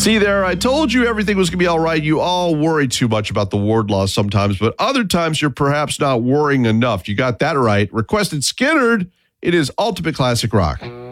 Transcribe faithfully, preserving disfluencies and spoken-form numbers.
See there, I told you everything was going to be all right. You all worry too much about the Wardlaw sometimes, but other times you're perhaps not worrying enough. You got that right. Requested Skynyrd. It is Ultimate Classic Rock.